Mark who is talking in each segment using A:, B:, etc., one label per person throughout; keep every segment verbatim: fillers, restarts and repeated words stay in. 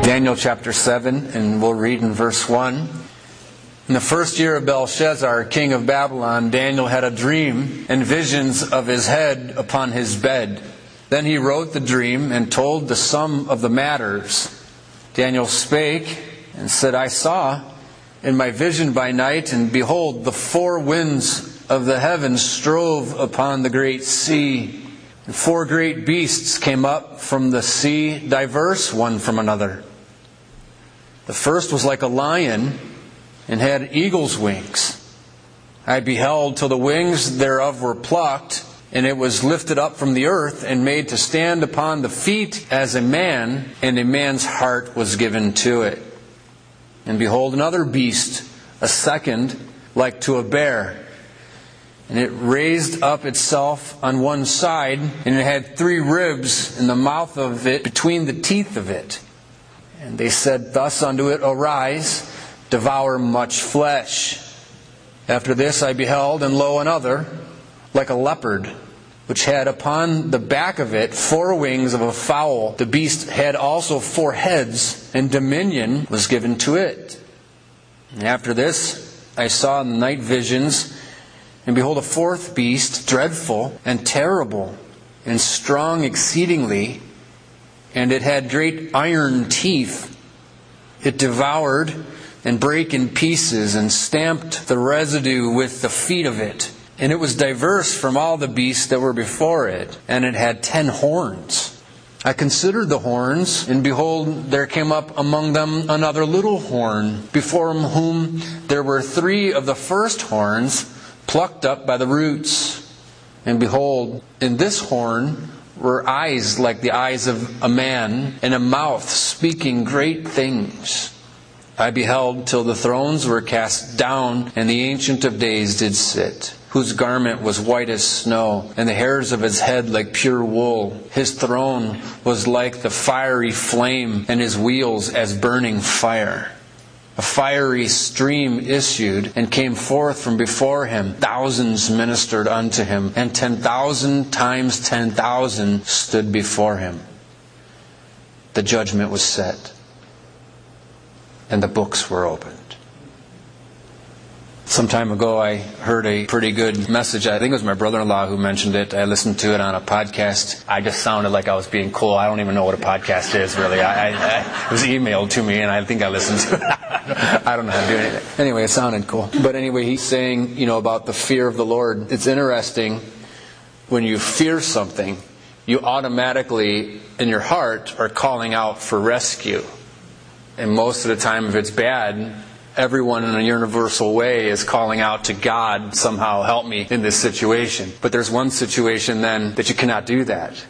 A: Daniel chapter seven, and we'll read in verse one. In the first year of Belshazzar, king of Babylon, Daniel had a dream and visions of his head upon his bed. Then he wrote the dream and told the sum of the matters. Daniel spake and said, I saw in my vision by night, and behold, the four winds of the heavens strove upon the great sea. And four great beasts came up from the sea, diverse one from another. The first was like a lion, and had eagle's wings. I beheld till the wings thereof were plucked, and it was lifted up from the earth, and made to stand upon the feet as a man, and a man's heart was given to it. And behold, another beast, a second, like to a bear. And it raised up itself on one side, and it had three ribs in the mouth of it, between the teeth of it. And they said thus unto it, Arise, devour much flesh. After this I beheld, and lo, another, like a leopard, which had upon the back of it four wings of a fowl. The beast had also four heads, and dominion was given to it. And after this I saw in the night visions, and behold, a fourth beast, dreadful and terrible, and strong exceedingly, and it had great iron teeth. It devoured and brake in pieces, and stamped the residue with the feet of it. And it was diverse from all the beasts that were before it, and it had ten horns. I considered the horns, and behold, there came up among them another little horn, before whom there were three of the first horns plucked up by the roots. And behold, in this horn were eyes like the eyes of a man, and a mouth speaking great things. I beheld till the thrones were cast down, and the Ancient of Days did sit, whose garment was white as snow, and the hairs of his head like pure wool. His throne was like the fiery flame, and his wheels as burning fire. A fiery stream issued and came forth from before him. Thousands ministered unto him, and ten thousand times ten thousand stood before him. The judgment was set, and the books were opened. Some time ago I heard a pretty good message. I think it was my brother-in-law who mentioned it. I listened to it on a podcast. I just sounded like I was being cool. I don't even know what a podcast is, really. I, I, it was emailed to me, and I think I listened to it. I don't know how to do anything. Anyway, it sounded cool. But anyway, he's saying, you know, about the fear of the Lord. It's interesting, when you fear something, you automatically, in your heart, are calling out for rescue. And most of the time, if it's bad, everyone in a universal way is calling out to God, somehow help me in this situation. But there's one situation then that you cannot do that.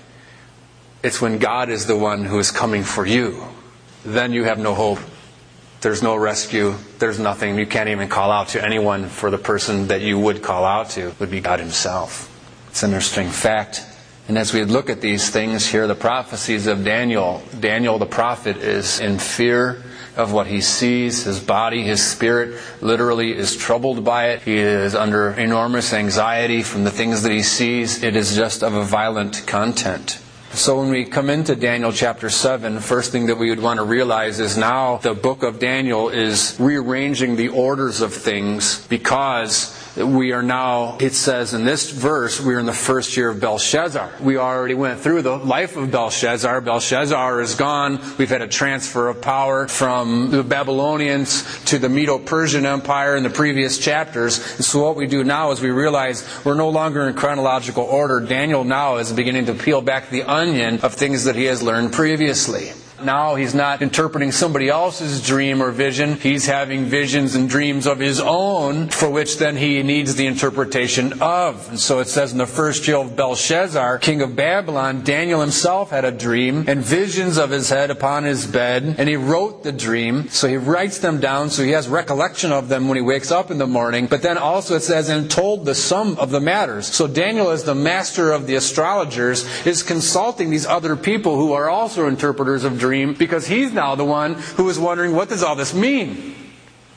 A: It's when God is the one who is coming for you. Then you have no hope. There's no rescue. There's nothing. You can't even call out to anyone, for the person that you would call out to would be God Himself. It's an interesting fact. And as we look at these things here, the prophecies of Daniel, Daniel the prophet is in fear of what he sees. His body, his spirit literally is troubled by it. He is under enormous anxiety from the things that he sees. It is just of a violent content. So when we come into Daniel chapter seven, first thing that we would want to realize is now the book of Daniel is rearranging the orders of things, because we are now, it says in this verse, we are in the first year of Belshazzar. We already went through the life of Belshazzar. Belshazzar is gone. We've had a transfer of power from the Babylonians to the Medo-Persian Empire in the previous chapters. And so what we do now is we realize we're no longer in chronological order. Daniel now is beginning to peel back the onion of things that he has learned previously. Now he's not interpreting somebody else's dream or vision. He's having visions and dreams of his own, for which then he needs the interpretation of. And so it says in the first year of Belshazzar, king of Babylon, Daniel himself had a dream and visions of his head upon his bed. And he wrote the dream. So he writes them down, so he has recollection of them when he wakes up in the morning. But then also it says, and told the sum of the matters. So Daniel, as the master of the astrologers, is consulting these other people who are also interpreters of dreams, because he's now the one who is wondering, what does all this mean?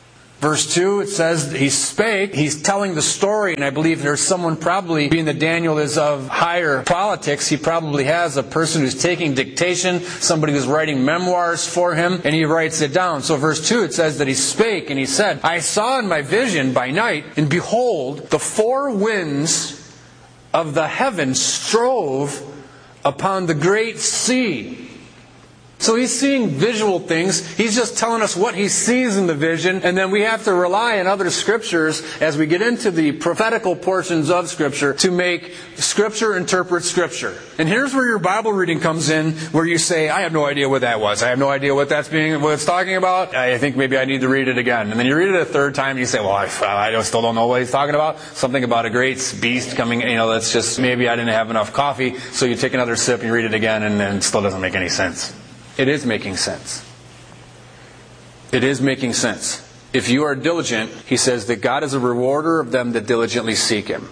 A: Verse two, it says he spake. He's telling the story, and I believe there's someone probably, being that Daniel is of higher politics, he probably has a person who's taking dictation, somebody who's writing memoirs for him, and he writes it down. So verse two, it says that he spake, and he said, I saw in my vision by night, and behold, the four winds of the heaven strove upon the great sea. So he's seeing visual things. He's just telling us what he sees in the vision. And then we have to rely on other scriptures as we get into the prophetical portions of Scripture to make Scripture interpret Scripture. And here's where your Bible reading comes in, where you say, I have no idea what that was. I have no idea what that's being, what it's talking about. I think maybe I need to read it again. And then you read it a third time and you say, well, I, I still don't know what he's talking about. Something about a great beast coming, you know, that's just, maybe I didn't have enough coffee. So you take another sip and you read it again, and then it still doesn't make any sense. It is making sense. It is making sense. If you are diligent, he says that God is a rewarder of them that diligently seek Him.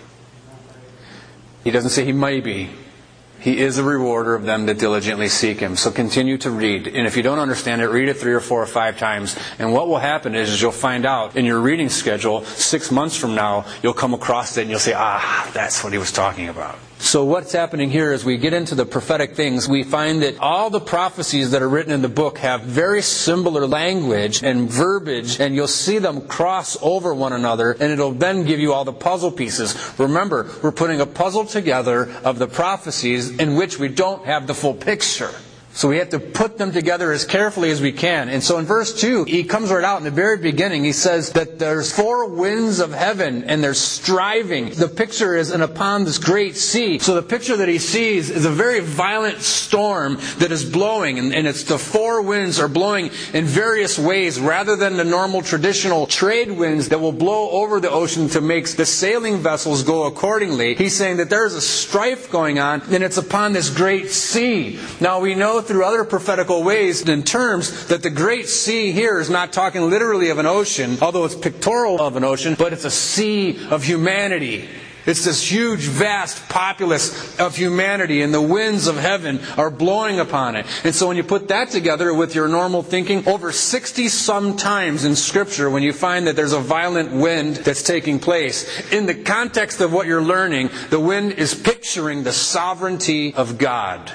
A: He doesn't say He might be. He is a rewarder of them that diligently seek Him. So continue to read. And if you don't understand it, read it three or four or five times. And what will happen is, is you'll find out in your reading schedule, six months from now, you'll come across it and you'll say, ah, that's what he was talking about. So what's happening here as we get into the prophetic things, we find that all the prophecies that are written in the book have very similar language and verbiage, and you'll see them cross over one another, and it'll then give you all the puzzle pieces. Remember, we're putting a puzzle together of the prophecies in which we don't have the full picture. So we have to put them together as carefully as we can. And so in verse two, he comes right out in the very beginning. He says that there's four winds of heaven and they're striving. The picture is and upon this great sea. So the picture that he sees is a very violent storm that is blowing. And, and it's the four winds are blowing in various ways rather than the normal traditional trade winds that will blow over the ocean to make the sailing vessels go accordingly. He's saying that there's a strife going on and it's upon this great sea. Now we know through other prophetical ways and terms that the great sea here is not talking literally of an ocean, although it's pictorial of an ocean, but it's a sea of humanity. It's this huge, vast populace of humanity, and the winds of heaven are blowing upon it. And so when you put that together with your normal thinking, over sixty some times in Scripture, when you find that there's a violent wind that's taking place, in the context of what you're learning, the wind is picturing the sovereignty of God.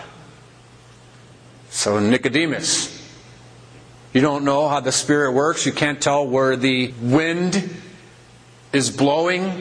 A: So Nicodemus, you don't know how the Spirit works. You can't tell where the wind is blowing.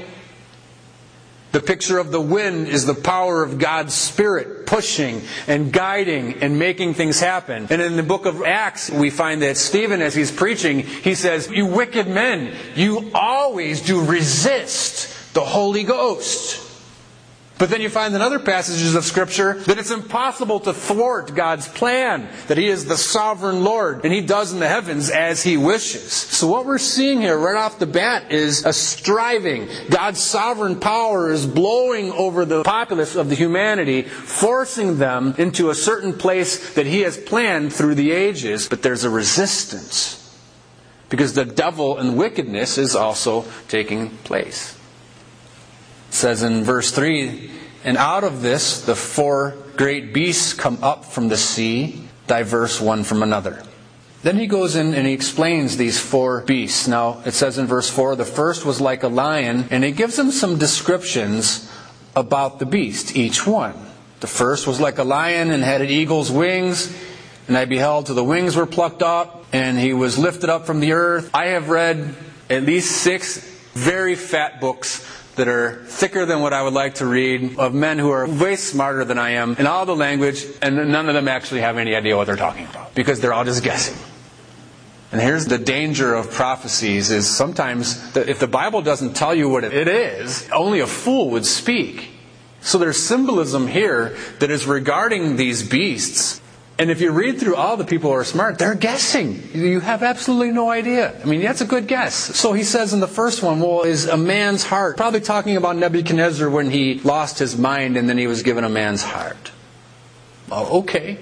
A: The picture of the wind is the power of God's Spirit pushing and guiding and making things happen. And in the book of Acts, we find that Stephen, as he's preaching, he says, you wicked men, you always do resist the Holy Ghost. But then you find in other passages of Scripture that it's impossible to thwart God's plan, that He is the sovereign Lord, and He does in the heavens as He wishes. So what we're seeing here right off the bat is a striving. God's sovereign power is blowing over the populace of the humanity, forcing them into a certain place that He has planned through the ages, but there's a resistance. Because the devil and wickedness is also taking place. It says in verse three, and out of this the four great beasts come up from the sea, diverse one from another. Then he goes in and he explains these four beasts. Now it says in verse four, the first was like a lion, and he gives them some descriptions about the beast, each one. The first was like a lion and had an eagle's wings, and I beheld till the wings were plucked up, and he was lifted up from the earth. I have read at least six very fat books that are thicker than what I would like to read, of men who are way smarter than I am in all the language, and none of them actually have any idea what they're talking about, because they're all just guessing. And here's the danger of prophecies, is sometimes that if the Bible doesn't tell you what it is, only a fool would speak. So there's symbolism here that is regarding these beasts. And if you read through all the people who are smart, they're guessing. You have absolutely no idea. I mean, that's a good guess. So he says in the first one, well, is a man's heart. Probably talking about Nebuchadnezzar when he lost his mind and then he was given a man's heart. Well, okay.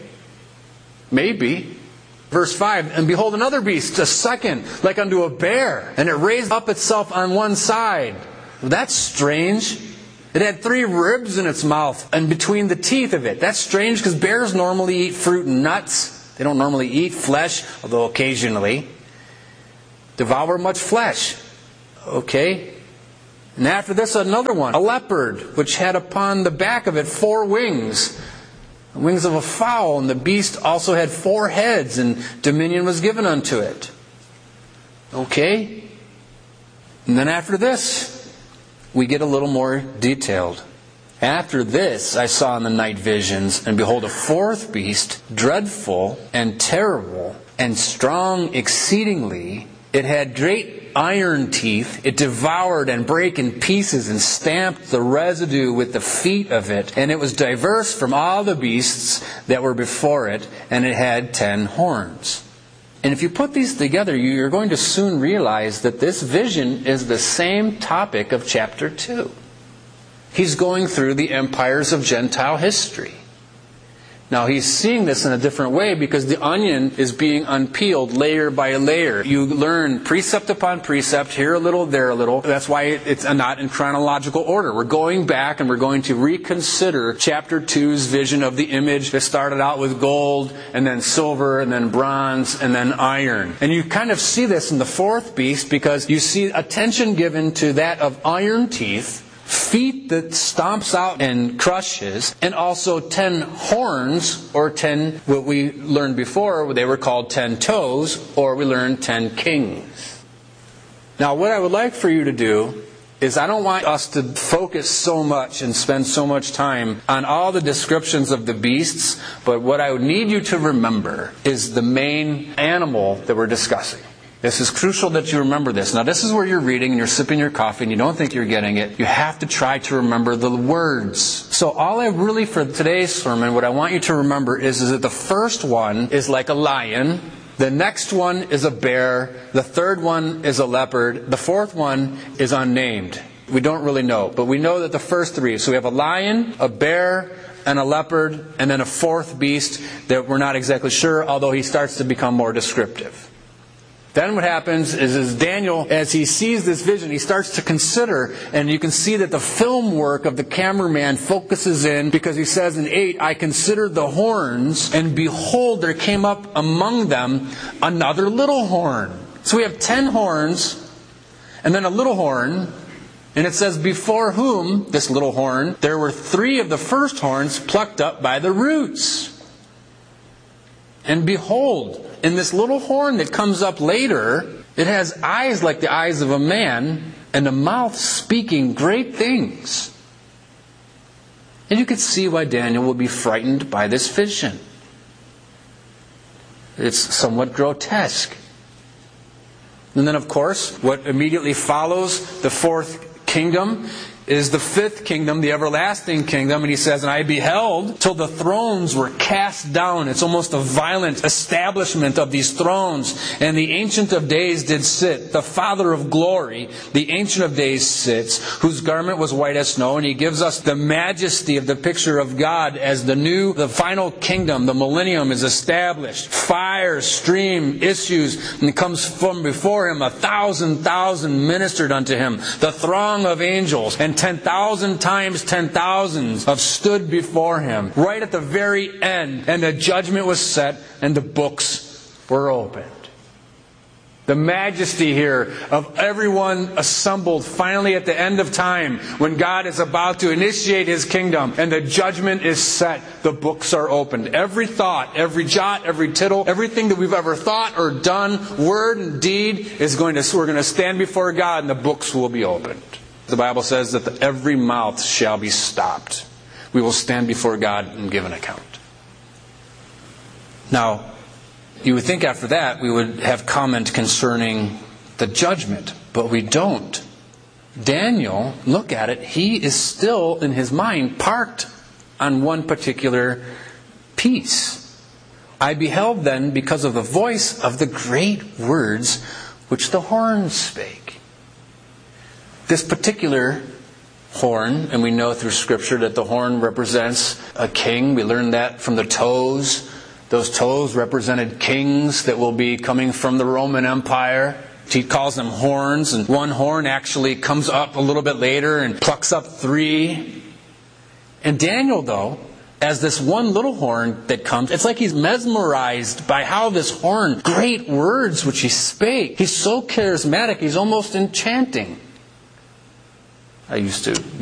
A: Maybe. Verse five, and behold another beast, a second, like unto a bear, and it raised up itself on one side. Well, that's strange. It had three ribs in its mouth and between the teeth of it. That's strange because bears normally eat fruit and nuts. They don't normally eat flesh, although occasionally. devour much flesh. Okay. And after this, another one, a leopard, which had upon the back of it four wings, the wings of a fowl, and the beast also had four heads, and dominion was given unto it. Okay. And then after this, we get a little more detailed. After this, I saw in the night visions, and behold, a fourth beast, dreadful and terrible and strong exceedingly. It had great iron teeth. It devoured and brake in pieces and stamped the residue with the feet of it. And it was diverse from all the beasts that were before it, and it had ten horns. And if you put these together, you're going to soon realize that this vision is the same topic of chapter two. He's going through the empires of Gentile history. Now, he's seeing this in a different way because the onion is being unpeeled layer by layer. You learn precept upon precept, here a little, there a little. That's why it's not in chronological order. We're going back and we're going to reconsider chapter two's vision of the image that started out with gold, and then silver, and then bronze, and then iron. And you kind of see this in the fourth beast because you see attention given to that of iron teeth, feet that stomps out and crushes, and also ten horns, or ten, what we learned before, they were called ten toes, or we learned ten kings. Now, what I would like for you to do is I don't want us to focus so much and spend so much time on all the descriptions of the beasts, but what I would need you to remember is the main animal that we're discussing. This is crucial that you remember this. Now, this is where you're reading and you're sipping your coffee and you don't think you're getting it. You have to try to remember the words. So all I really, for today's sermon, what I want you to remember is, is that the first one is like a lion. The next one is a bear. The third one is a leopard. The fourth one is unnamed. We don't really know, but we know that the first three. So we have a lion, a bear, and a leopard, and then a fourth beast that we're not exactly sure, although he starts to become more descriptive. Then what happens is, is Daniel, as he sees this vision, he starts to consider, and you can see that the film work of the cameraman focuses in, because he says in eight, I considered the horns, and behold, there came up among them another little horn. So we have ten horns, and then a little horn, and it says, before whom, this little horn, there were three of the first horns plucked up by the roots. And behold, in this little horn that comes up later, it has eyes like the eyes of a man, and a mouth speaking great things. And you can see why Daniel will be frightened by this vision. It's somewhat grotesque. And then, of course, what immediately follows the fourth kingdom is the fifth kingdom, the everlasting kingdom. And he says, and I beheld till the thrones were cast down. It's almost a violent establishment of these thrones. And the Ancient of Days did sit, the Father of glory, the Ancient of Days sits, whose garment was white as snow. And he gives us the majesty of the picture of God as the new, the final kingdom, the millennium is established. Fire, stream, issues, and comes from before him. A thousand thousand ministered unto him. The throng of angels, and ten thousand times ten thousands have stood before him, right at the very end. And the judgment was set, and the books were opened. The majesty here of everyone assembled finally at the end of time, when God is about to initiate His kingdom, and the judgment is set, the books are opened. Every thought, every jot, every tittle, everything that we've ever thought or done, word and deed, is going to, we're going to stand before God, and the books will be opened. The Bible says that the, every mouth shall be stopped. We will stand before God and give an account. Now, you would think after that we would have comment concerning the judgment, but we don't. Daniel, look at it, he is still in his mind parked on one particular piece. I beheld then, because of the voice of the great words which the horns spake. This particular horn, and we know through Scripture that the horn represents a king. We learned that from the toes. Those toes represented kings that will be coming from the Roman Empire. He calls them horns, and one horn actually comes up a little bit later and plucks up three. And Daniel, though, as this one little horn that comes, it's like he's mesmerized by how this horn, great words which he spake. He's so charismatic, he's almost enchanting. I used to be